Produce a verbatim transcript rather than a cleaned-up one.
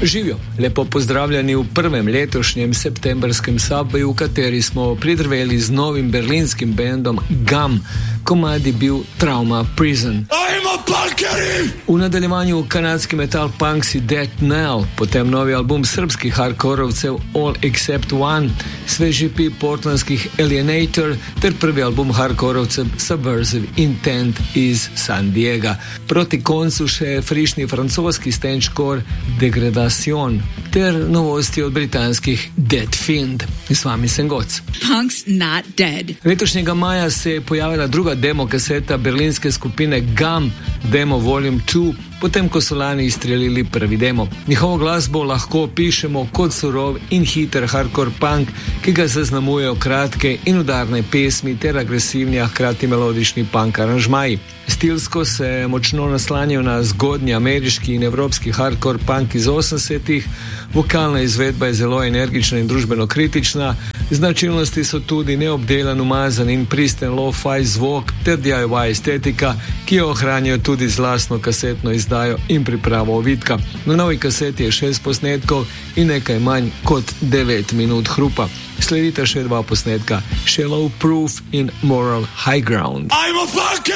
Živijo, lepo pozdravljeni v prvem letošnjem septembrskem Subwayu, v kateri smo pridrveli z novim berlinskim bendom Gum. Komad je bil Trauma Prison. V nadaljevanju kanadski metal punksi Dead Knell, potem novi album srbskih hardkorovcev All Except One, sveži pi portlandskih Alienator ter prvi album hardkorovcev Subversive Intent iz San Diega. Proti koncu še frišni francoski stenčkor Degradation ter novosti od britanskih Dead Fiend. S vami sem Goc. Punk's not dead. Letošnjega maja se je pojavila druga demo kaseta berlinske skupine Gum, Demo Volume dva, potem ko so lani izstrelili prvi demo. Njihovo glasbo lahko opišemo kot surov in hiter hardcore punk, ki ga zaznamujejo kratke in udarne pesmi ter agresivni, a hkrati melodični punk aranžmaji. Stilsko se močno naslanjajo na zgodnji ameriški in evropski hardcore punk iz osemdesetih, vokalna izvedba je zelo energična in družbeno kritična, značilnosti so tudi neobdelan, umazan in pristen lo-fi zvok ter D I Y estetika, ki jo ohranjajo tudi z lastno kasetno izdajo in pripravo ovitka. Na novi kaseti je šest posnetkov in nekaj manj kot devet minut hrupa. Sledita še dva posnetka, Shallow Proof in Moral High Ground.